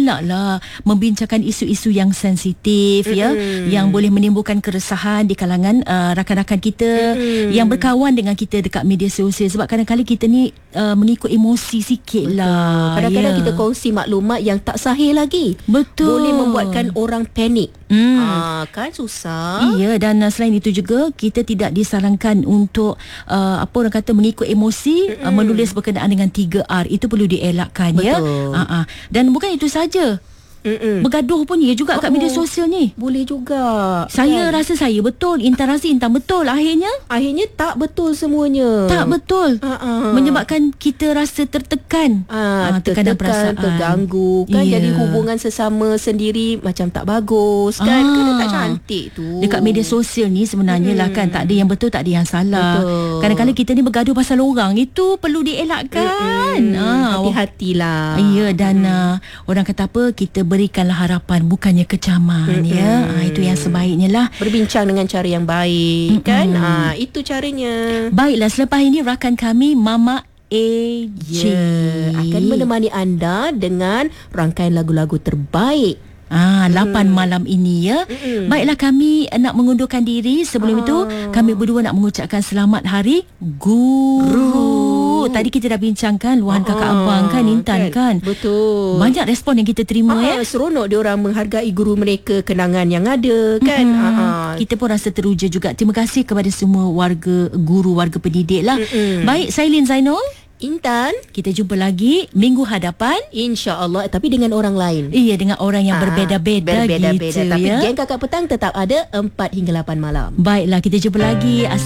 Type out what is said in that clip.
elaklah membincangkan isu-isu yang sensitif ya, yang boleh menimbulkan keresahan di kalangan rakan-rakan kita yang berkawan dengan kita dekat media sosial. Sebab kadang-kadang kita ni mengikut emosi sikit lah. Kadang-kadang kita kongsi maklumat yang tak sahih lagi. Betul. Boleh membuatkan orang panik. Kan susah. Iya, dan selain itu juga kita tidak disarankan untuk apa orang kata mengikut emosi, menulis berkenaan dengan 3R. Itu perlu dielakkan. Betul. Ya. Dan bukan itu saja. Bergaduh pun ya juga kat media sosial ni. Boleh juga. Saya rasa saya betul, Intan rasa Intan betul. Akhirnya tak betul semuanya. tak betul. Menyebabkan kita rasa tertekan. Tekanan perasaan, terganggu kan. Jadi hubungan sesama sendiri macam tak bagus kan. Kena tak cantik tu. Dekat media sosial ni sebenarnya lah kan, tak ada yang betul, tak ada yang salah. Betul. Kadang-kadang kita ni bergaduh pasal orang, itu perlu dielakkan. Hati-hatilah. Ya, dan orang kata apa, kita berikanlah harapan bukannya kecaman. Ya, itu yang sebaiknya lah. Berbincang dengan cara yang baik kan. Itu caranya. Baiklah, selepas ini rakan kami Mama AJ akan menemani anda dengan rangkaian lagu-lagu terbaik 8 malam ini ya. Baiklah, kami nak mengundurkan diri. Sebelum itu kami berdua nak mengucapkan selamat Hari Guru. Tadi kita dah bincangkan luahan kakak abang kan, Intan kan. Betul. Banyak respon yang kita terima seronok dia orang menghargai guru mereka, kenangan yang ada kan. Kita pun rasa teruja juga. Terima kasih kepada semua warga guru, warga pendidik lah. Baik, saya Lin Zainul, Intan, kita jumpa lagi minggu hadapan, insya-Allah, tapi dengan orang lain. Iya, dengan orang yang berbeza-beza gitu. Tapi ya. Geng Kakak Petang tetap ada 4 hingga 8 malam. Baiklah, kita jumpa lagi.